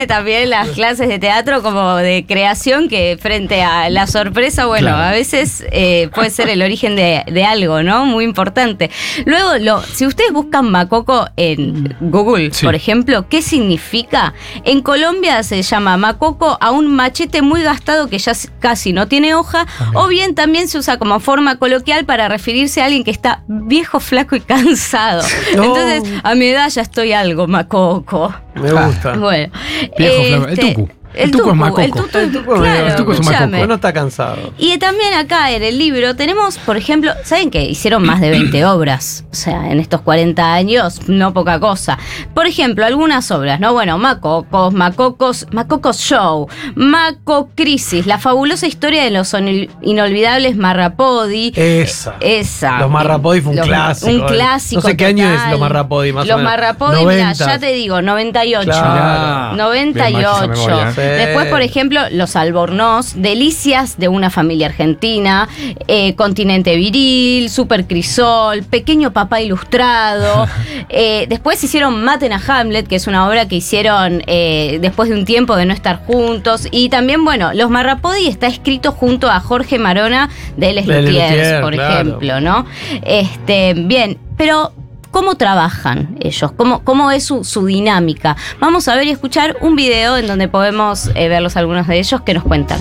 También las clases de teatro como de creación, que frente a la sorpresa, bueno, claro, a veces puede ser el origen de algo, ¿no? Muy importante. Luego, si ustedes buscan macoco en Google, sí, por ejemplo, ¿qué significa? En Colombia se llama macoco a un machete muy gastado que ya casi no tiene hoja, o bien también se usa como forma coloquial para referirse a alguien que está viejo, flaco y cansado. Entonces, a mi edad ya estoy algo macoco. Me gusta. Bueno. Viejo, flaco. El tucu. El tuco es macoco. El tuco es un macoco. No está cansado. Y también acá en el libro tenemos, por ejemplo, ¿saben que hicieron más de 20 obras? O sea, en estos 40 años, no poca cosa. Por ejemplo, algunas obras, ¿no? Bueno, Macocos Show, Maco Crisis, la fabulosa historia de los inolvidables Marrapodi. Esa. Los Marrapodi fue un clásico. Un clásico. No sé qué año es los Marrapodi, más o menos. Los Marrapodi, mira, ya te digo, 98. Claro. 98. Después, por ejemplo, Los Albornoz, Delicias de una familia argentina, Continente Viril, Super Crisol, Pequeño Papá Ilustrado. Después hicieron Maten a Hamlet, que es una obra que hicieron después de un tiempo de no estar juntos. Y también, bueno, Los Marrapodi está escrito junto a Jorge Marona de Les Luthiers, por ejemplo, ¿no? Bien, pero ¿cómo trabajan ellos? ¿Cómo es su dinámica? Vamos a ver y escuchar un video en donde podemos verlos algunos de ellos que nos cuentan.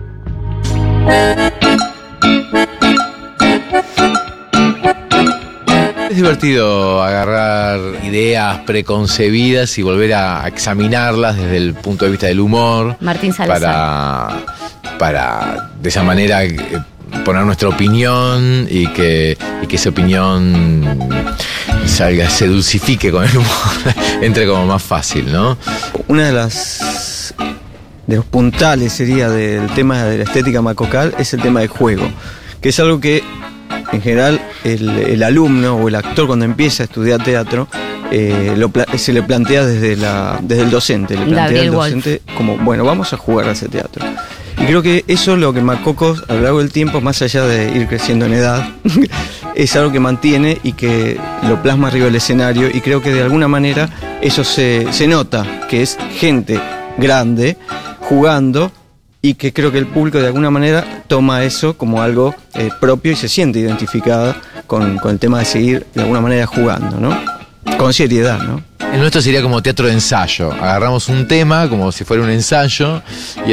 Es divertido agarrar ideas preconcebidas y volver a examinarlas desde el punto de vista del humor. Martín Salazar. Para de esa manera poner nuestra opinión y que esa opinión se dulcifique con el humor, entre como más fácil, ¿no? Una de los puntales sería del tema de la estética macocal es el tema del juego, que es algo que en general el alumno o el actor cuando empieza a estudiar teatro se le plantea desde el docente, le plantea al docente como, bueno, vamos a jugar a ese teatro. Y creo que eso es lo que Macocos a lo largo del tiempo, más allá de ir creciendo en edad, es algo que mantiene y que lo plasma arriba del escenario, y creo que de alguna manera eso se nota, que es gente grande jugando, y que creo que el público de alguna manera toma eso como algo propio y se siente identificado con el tema de seguir de alguna manera jugando, ¿no? Con seriedad, ¿no? El nuestro sería como teatro de ensayo. Agarramos un tema como si fuera un ensayo y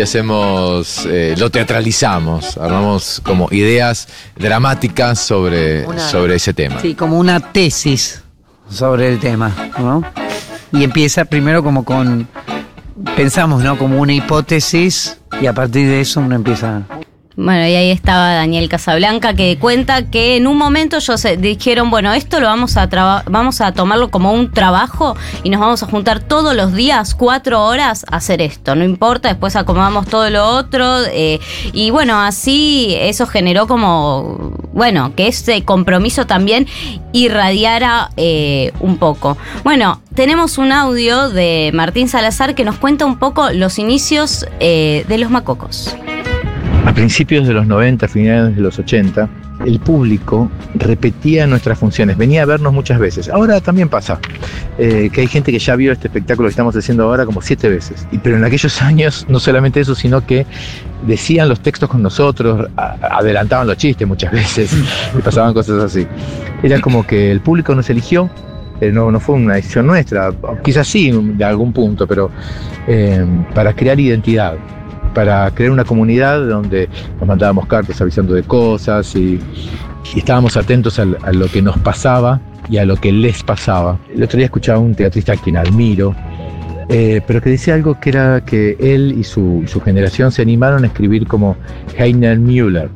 lo teatralizamos. Armamos como ideas dramáticas sobre ese tema. Sí, como una tesis sobre el tema, ¿no? Y empieza primero pensamos, ¿no? Como una hipótesis, y a partir de eso uno empieza. Bueno, y ahí estaba Daniel Casablanca, que cuenta que en un momento ellos dijeron, bueno, esto lo vamos a tomarlo como un trabajo y nos vamos a juntar todos los días 4 horas a hacer esto, no importa, después acomodamos todo lo otro, y bueno, así eso generó como, bueno, que ese compromiso también irradiara un poco. Bueno, tenemos un audio de Martín Salazar que nos cuenta un poco los inicios de los Macocos. A principios de los 90, finales de los 80, el público repetía nuestras funciones, venía a vernos muchas veces. Ahora también pasa, que hay gente que ya vio este espectáculo que estamos haciendo ahora como 7 veces. Pero en aquellos años, no solamente eso, sino que decían los textos con nosotros, adelantaban los chistes muchas veces, y pasaban cosas así. Era como que el público nos eligió, no fue una decisión nuestra, quizás sí de algún punto, pero para crear identidad, para crear una comunidad donde nos mandábamos cartas avisando de cosas y estábamos atentos a lo que nos pasaba y a lo que les pasaba. El otro día escuchaba a un teatrista a quien admiro, pero que decía algo que era que él y su generación se animaron a escribir como Heiner Müller.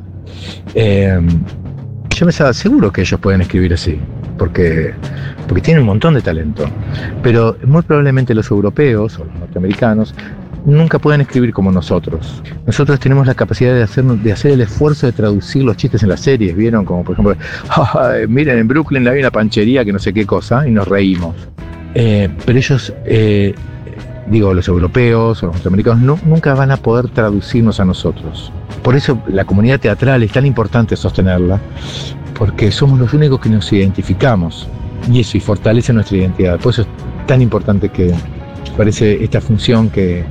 Yo pensaba, seguro que ellos pueden escribir así, porque tienen un montón de talento, pero muy probablemente los europeos o los norteamericanos nunca pueden escribir como nosotros. Nosotros tenemos la capacidad de hacer el esfuerzo de traducir los chistes en las series, ¿vieron? Como por ejemplo, miren, en Brooklyn hay una panchería que no sé qué cosa, y nos reímos. Pero ellos, los europeos o los norteamericanos, nunca van a poder traducirnos a nosotros. Por eso la comunidad teatral es tan importante sostenerla, porque somos los únicos que nos identificamos, y fortalece nuestra identidad. Por eso es tan importante que Parece esta función que